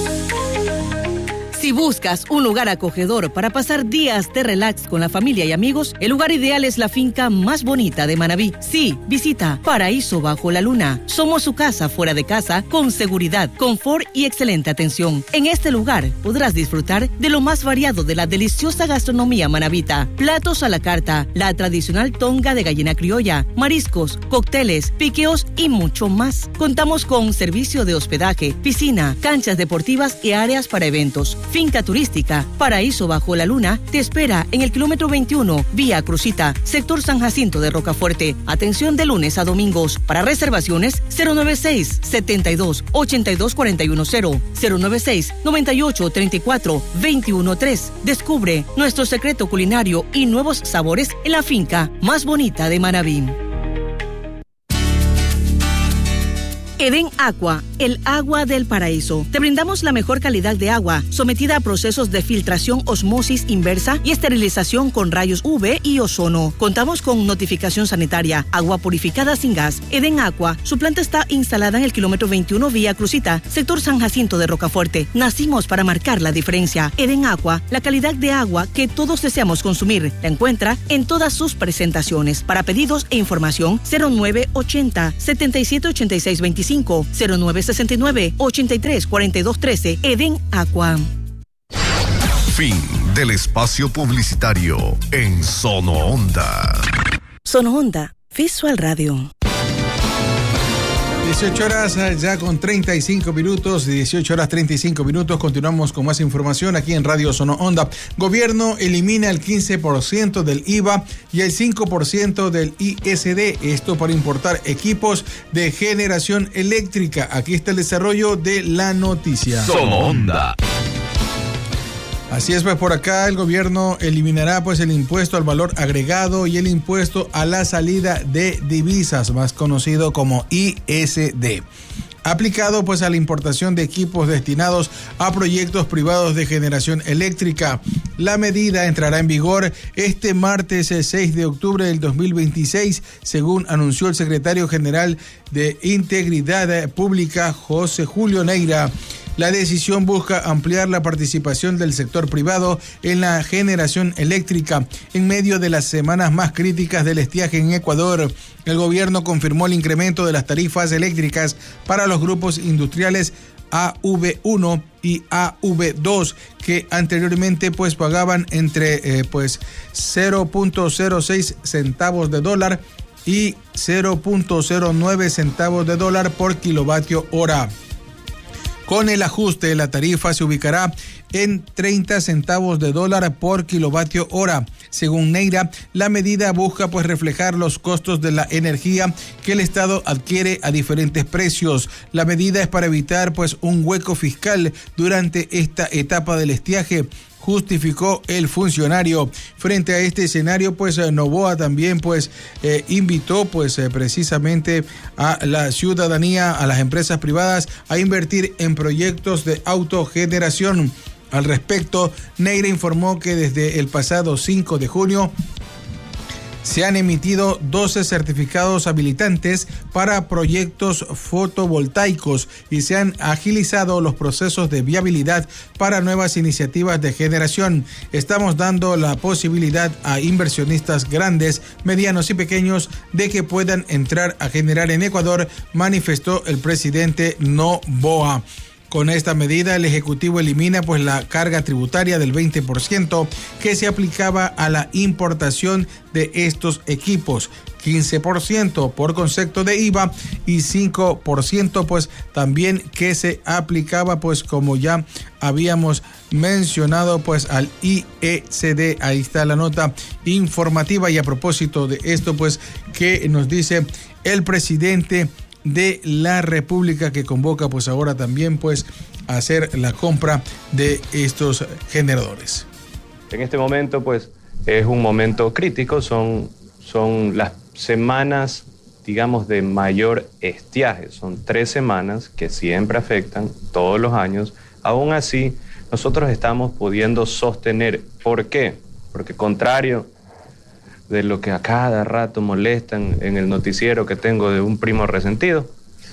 Si buscas un lugar acogedor para pasar días de relax con la familia y amigos, el lugar ideal es la finca más bonita de Manabí. Sí, visita Paraíso Bajo la Luna. Somos su casa fuera de casa, con seguridad, confort y excelente atención. En este lugar podrás disfrutar de lo más variado de la deliciosa gastronomía manabita. Platos a la carta, la tradicional tonga de gallina criolla, mariscos, cócteles, piqueos y mucho más. Contamos con servicio de hospedaje, piscina, canchas deportivas y áreas para eventos. Finca turística Paraíso Bajo la Luna te espera en el kilómetro veintiuno, vía Crucita, sector San Jacinto de Rocafuerte. Atención de lunes a domingos. Para reservaciones, cero nueve seis, setenta y dos, ochenta y dos cuarenta y uno cero, cero nueve seis, noventa y ocho, treinta y cuatro, veintiuno tres. Descubre nuestro secreto culinario y nuevos sabores en la finca más bonita de Manabí. Eden Aqua, el agua del paraíso. Te brindamos la mejor calidad de agua, sometida a procesos de filtración, osmosis inversa y esterilización con rayos U V y ozono. Contamos con notificación sanitaria, agua purificada sin gas. Eden Aqua, su planta está instalada en el kilómetro veintiuno Vía Crucita, sector San Jacinto de Rocafuerte. Nacimos para marcar la diferencia. Eden Aqua, la calidad de agua que todos deseamos consumir. La encuentra en todas sus presentaciones. Para pedidos e información, cero nueve ochenta, setenta y siete ochenta y seis veinticinco, cero nueve sesenta y nueve, ochenta y tres cuarenta y dos trece. Eden Aqua. Fin del espacio publicitario en Sono Onda. Sono Onda, Visual Radio. dieciocho horas ya con treinta y cinco minutos, dieciocho horas treinta y cinco minutos. Continuamos con más información aquí en Radio Sono Onda. Gobierno elimina el quince por ciento del I V A y el cinco por ciento del I S D. Esto para importar equipos de generación eléctrica. Aquí está el desarrollo de la noticia. Sono Onda. Así es, pues por acá el gobierno eliminará pues el impuesto al valor agregado y el impuesto a la salida de divisas, más conocido como I S D, aplicado pues a la importación de equipos destinados a proyectos privados de generación eléctrica. La medida entrará en vigor este martes seis de octubre del dos mil veintiséis, según anunció el secretario general de Integridad Pública, José Julio Neira. La decisión busca ampliar la participación del sector privado en la generación eléctrica en medio de las semanas más críticas del estiaje en Ecuador. El gobierno confirmó el incremento de las tarifas eléctricas para los grupos industriales A V uno y A V dos, que anteriormente pues pagaban entre eh, pues cero punto cero seis centavos de dólar y cero punto cero nueve centavos de dólar por kilovatio hora. Con el ajuste, la tarifa se ubicará en treinta centavos de dólar por kilovatio hora. Según Neira, la medida busca pues reflejar los costos de la energía que el Estado adquiere a diferentes precios. La medida es para evitar pues un hueco fiscal durante esta etapa del estiaje, justificó el funcionario. Frente a este escenario, pues Noboa también pues eh, invitó pues eh, precisamente a la ciudadanía, a las empresas privadas, a invertir en proyectos de autogeneración. Al respecto, Neira informó que desde el pasado cinco de junio se han emitido doce certificados habilitantes para proyectos fotovoltaicos y se han agilizado los procesos de viabilidad para nuevas iniciativas de generación. Estamos dando la posibilidad a inversionistas grandes, medianos y pequeños de que puedan entrar a generar en Ecuador, manifestó el presidente Noboa. Con esta medida, el Ejecutivo elimina pues la carga tributaria del veinte por ciento que se aplicaba a la importación de estos equipos, quince por ciento por concepto de I V A y cinco por ciento pues también que se aplicaba pues como ya habíamos mencionado pues al I S D. Ahí está la nota informativa y a propósito de esto pues que nos dice el presidente de la República, que convoca pues ahora también pues a hacer la compra de estos generadores. En este momento pues es un momento crítico, son, son las semanas digamos de mayor estiaje, son tres semanas que siempre afectan todos los años. Aún así nosotros estamos pudiendo sostener. ¿Por qué? Porque contrario de lo que a cada rato molestan en el noticiero que tengo de un primo resentido,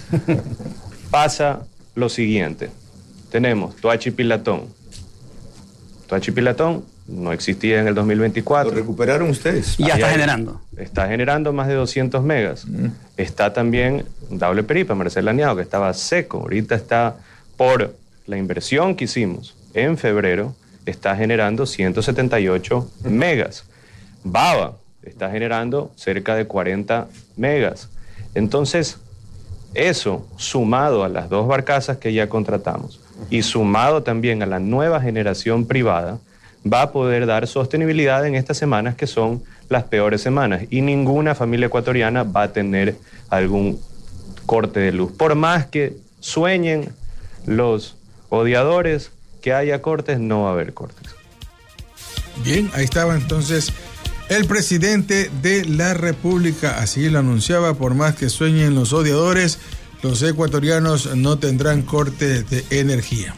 pasa lo siguiente. Tenemos Toachi-Pilatón. Toachi-Pilatón no existía en el dos mil veinticuatro. ¿Lo recuperaron ustedes? Y ya está generando. Está generando más de doscientos megas. Mm. Está también Daule Peripa, Marcela Niao, que estaba seco. Ahorita está, por la inversión que hicimos en febrero, está generando ciento setenta y ocho megas. Baba está generando cerca de cuarenta megas. Entonces, eso sumado a las dos barcazas que ya contratamos y sumado también a la nueva generación privada, va a poder dar sostenibilidad en estas semanas que son las peores semanas, y ninguna familia ecuatoriana va a tener algún corte de luz. Por más que sueñen los odiadores que haya cortes, no va a haber cortes. Bien, ahí estaba entonces el presidente de la República, así lo anunciaba. Por más que sueñen los odiadores, los ecuatorianos no tendrán cortes de energía.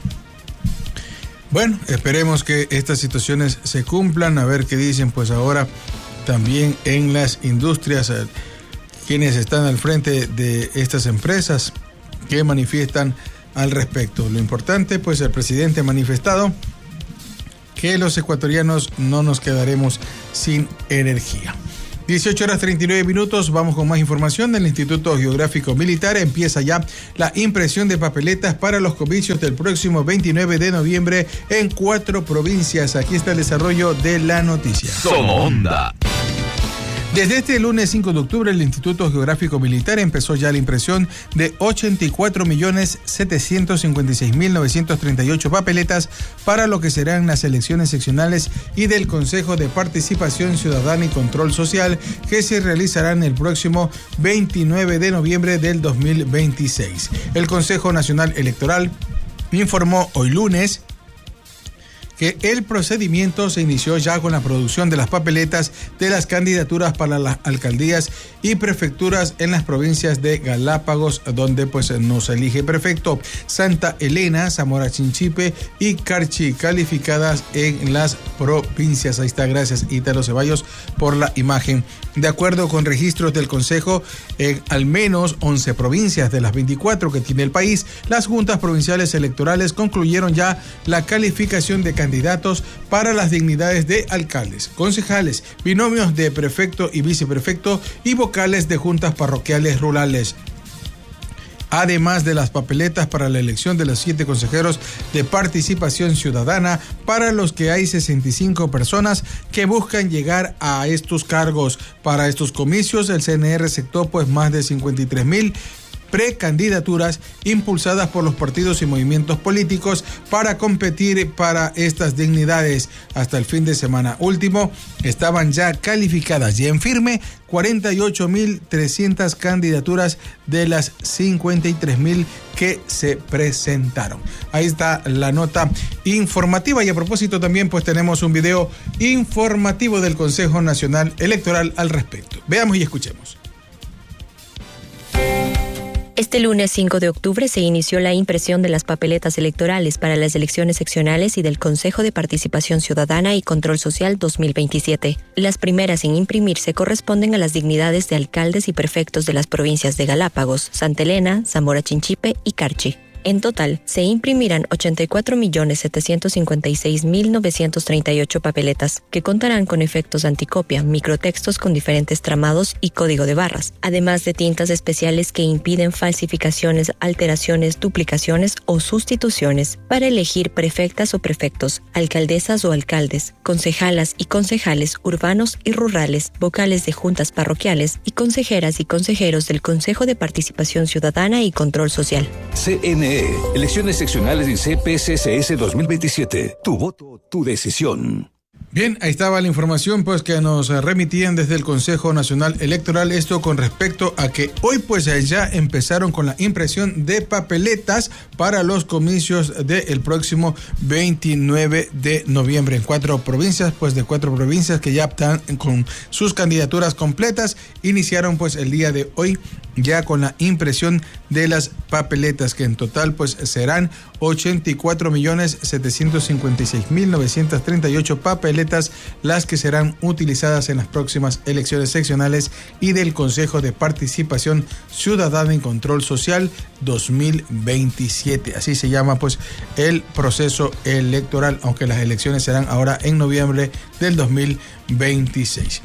Bueno, esperemos que estas situaciones se cumplan, a ver qué dicen pues ahora también en las industrias, quienes están al frente de estas empresas que manifiestan al respecto. Lo importante, pues el presidente ha manifestado que los ecuatorianos no nos quedaremos sin energía. dieciocho horas treinta y nueve minutos, vamos con más información del Instituto Geográfico Militar. Empieza ya la impresión de papeletas para los comicios del próximo veintinueve de noviembre en cuatro provincias. Aquí está el desarrollo de la noticia. Sonoonda. Desde este lunes cinco de octubre, el Instituto Geográfico Militar empezó ya la impresión de ochenta y cuatro millones setecientos cincuenta y seis mil novecientos treinta y ocho papeletas para lo que serán las elecciones seccionales y del Consejo de Participación Ciudadana y Control Social, que se realizarán el próximo veintinueve de noviembre del dos mil veintiséis. El Consejo Nacional Electoral informó hoy lunes que el procedimiento se inició ya con la producción de las papeletas de las candidaturas para las alcaldías y prefecturas en las provincias de Galápagos, donde pues no se elige prefecto, Santa Elena, Zamora Chinchipe y Carchi, calificadas en las provincias. Ahí está, gracias Ítalo Ceballos por la imagen. De acuerdo con registros del Consejo, en al menos once provincias de las veinticuatro que tiene el país, las juntas provinciales electorales concluyeron ya la calificación de candidatos para las dignidades de alcaldes, concejales, binomios de prefecto y viceprefecto y vocales de juntas parroquiales rurales, además de las papeletas para la elección de los siete consejeros de participación ciudadana, para los que hay sesenta y cinco personas que buscan llegar a estos cargos. Para estos comicios, el C N R aceptó pues más de cincuenta y tres mil precandidaturas impulsadas por los partidos y movimientos políticos para competir para estas dignidades. Hasta el fin de semana último estaban ya calificadas y en firme cuarenta y ocho mil trescientas candidaturas de las cincuenta y tres mil que se presentaron. Ahí está la nota informativa y a propósito también pues tenemos un video informativo del Consejo Nacional Electoral al respecto. Veamos y escuchemos. Este lunes cinco de octubre se inició la impresión de las papeletas electorales para las elecciones seccionales y del Consejo de Participación Ciudadana y Control Social dos mil veintisiete. Las primeras en imprimirse corresponden a las dignidades de alcaldes y prefectos de las provincias de Galápagos, Santa Elena, Zamora Chinchipe y Carchi. En total, se imprimirán ochenta y cuatro millones setecientos cincuenta y seis mil novecientos treinta y ocho papeletas, que contarán con efectos anticopia, microtextos con diferentes tramados y código de barras, además de tintas especiales que impiden falsificaciones, alteraciones, duplicaciones o sustituciones, para elegir prefectas o prefectos, alcaldesas o alcaldes, concejalas y concejales urbanos y rurales, vocales de juntas parroquiales y consejeras y consejeros del Consejo de Participación Ciudadana y Control Social. C N E, elecciones seccionales y C P C C S dos mil veintisiete. Tu voto, tu decisión. Bien, ahí estaba la información pues que nos remitían desde el Consejo Nacional Electoral, esto con respecto a que hoy pues ya empezaron con la impresión de papeletas para los comicios del próximo veintinueve de noviembre en cuatro provincias, pues de cuatro provincias que ya están con sus candidaturas completas, iniciaron pues el día de hoy ya con la impresión de las papeletas, que en total pues serán ochenta y cuatro millones setecientos cincuenta y seis mil novecientos treinta y ocho papeletas las que serán utilizadas en las próximas elecciones seccionales y del Consejo de Participación Ciudadana y Control Social dos mil veintisiete. Así se llama pues el proceso electoral, aunque las elecciones serán ahora en noviembre del dos mil veintiséis.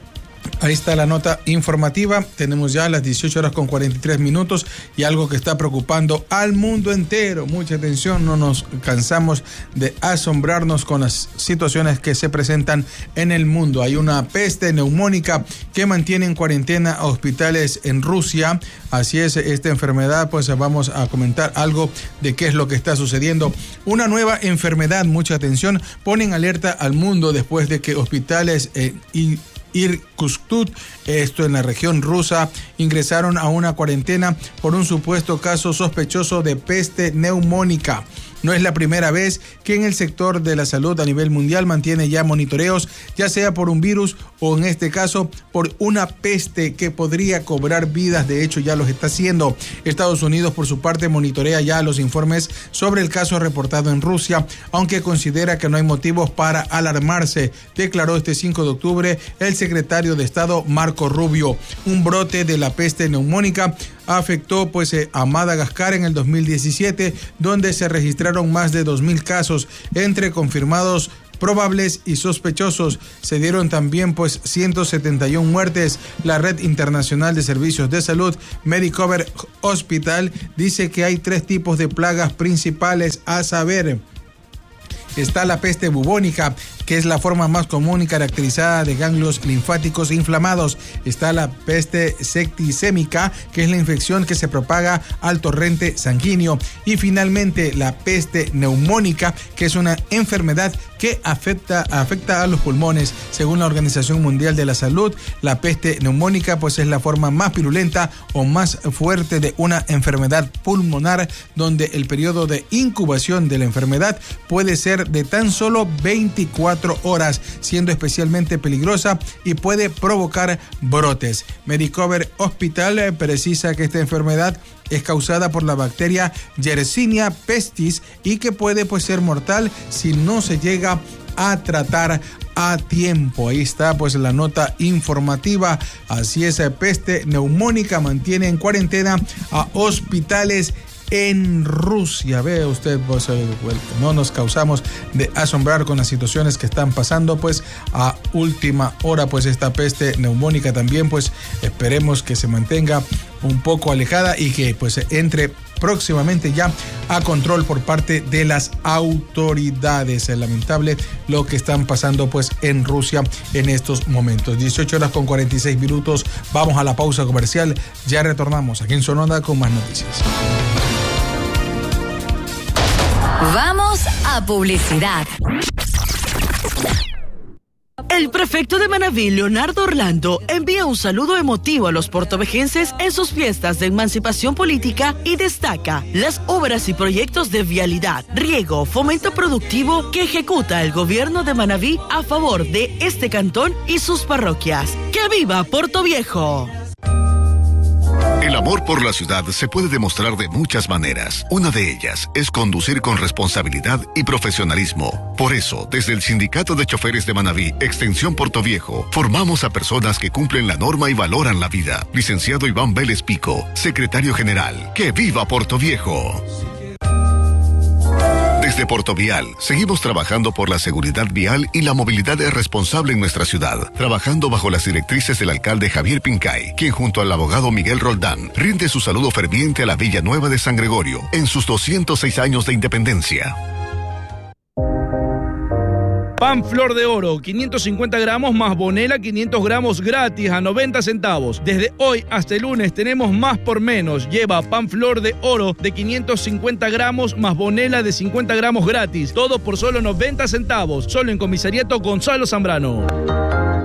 Ahí está la nota informativa. Tenemos ya las dieciocho horas con cuarenta y tres minutos y algo que está preocupando al mundo entero. Mucha atención, no nos cansamos de asombrarnos con las situaciones que se presentan en el mundo. Hay una peste neumónica que mantiene en cuarentena a hospitales en Rusia. Así es esta enfermedad, pues vamos a comentar algo de qué es lo que está sucediendo. Una nueva enfermedad, mucha atención, pone en alerta al mundo después de que hospitales eh, y Irkutsk, esto en la región rusa, ingresaron a una cuarentena por un supuesto caso sospechoso de peste neumónica. No es la primera vez que en el sector de la salud a nivel mundial mantiene ya monitoreos, ya sea por un virus o en este caso por una peste que podría cobrar vidas. De hecho, ya los está haciendo. Estados Unidos, por su parte, monitorea ya los informes sobre el caso reportado en Rusia, aunque considera que no hay motivos para alarmarse, declaró este cinco de octubre el secretario de Estado Marco Rubio. Un brote de la peste neumónica afectó pues eh, a Madagascar en el dos mil diecisiete, donde se registraron más de dos mil casos entre confirmados, probables y sospechosos. Se dieron también pues ciento setenta y una muertes. La Red Internacional de Servicios de Salud, Medicover Hospital, dice que hay tres tipos de plagas principales, a saber: está la peste bubónica, que es la forma más común y caracterizada de ganglios linfáticos inflamados. Está la peste septicémica, que es la infección que se propaga al torrente sanguíneo. Y finalmente la peste neumónica, que es una enfermedad que afecta, afecta a los pulmones. Según la Organización Mundial de la Salud, la peste neumónica pues es la forma más virulenta o más fuerte de una enfermedad pulmonar, donde el periodo de incubación de la enfermedad puede ser de tan solo veinticuatro horas, siendo especialmente peligrosa y puede provocar brotes. Medicover Hospital precisa que esta enfermedad es causada por la bacteria Yersinia pestis y que puede pues ser mortal si no se llega a tratar a tiempo. Ahí está pues la nota informativa. Así es, peste neumónica mantiene en cuarentena a hospitales en Rusia. Ve usted, pues, no nos causamos de asombrar con las situaciones que están pasando pues a última hora. Pues esta peste neumónica también pues esperemos que se mantenga un poco alejada y que pues entre próximamente ya a control por parte de las autoridades. Es lamentable lo que están pasando pues en Rusia en estos momentos. dieciocho horas con cuarenta y seis minutos. Vamos a la pausa comercial. Ya retornamos aquí en Sonora con más noticias. Vamos a publicidad. El prefecto de Manabí, Leonardo Orlando, envía un saludo emotivo a los portovejenses en sus fiestas de emancipación política y destaca las obras y proyectos de vialidad, riego, fomento productivo que ejecuta el gobierno de Manabí a favor de este cantón y sus parroquias. ¡Que viva Puerto Viejo! El amor por la ciudad se puede demostrar de muchas maneras. Una de ellas es conducir con responsabilidad y profesionalismo. Por eso, desde el Sindicato de Choferes de Manabí, Extensión Puerto Viejo, formamos a personas que cumplen la norma y valoran la vida. Licenciado Iván Vélez Pico, Secretario General. ¡Que viva Puerto Viejo! Desde Portovial, seguimos trabajando por la seguridad vial y la movilidad responsable en nuestra ciudad, trabajando bajo las directrices del alcalde Javier Pincay, quien junto al abogado Miguel Roldán rinde su saludo ferviente a la Villa Nueva de San Gregorio en sus doscientos seis años de independencia. Pan Flor de Oro, quinientos cincuenta gramos más Bonela, quinientos gramos gratis a noventa centavos. Desde hoy hasta el lunes tenemos más por menos. Lleva Pan Flor de Oro de quinientos cincuenta gramos más Bonela de cincuenta gramos gratis. Todo por solo noventa centavos. Solo en Comisariato Gonzalo Zambrano.